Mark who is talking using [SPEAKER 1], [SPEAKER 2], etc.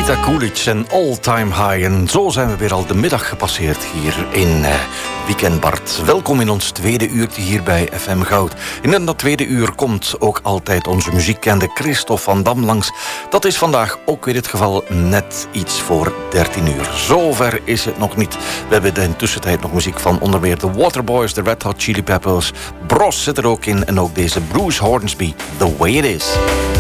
[SPEAKER 1] Rita Coolidge en All Time High. En zo zijn we weer al de middag gepasseerd hier in Weekend Bart. Welkom in ons tweede uurtje hier bij FM Goud. En in dat tweede uur komt ook altijd onze muziekkende Christophe van Dam langs. Dat is vandaag ook weer het geval, net iets voor 13 uur. Zover is het nog niet. We hebben in de tussentijd nog muziek van onder meer de Waterboys, de Red Hot Chili Peppers. Bros zit er ook in en ook deze Bruce Hornsby, The Way It Is.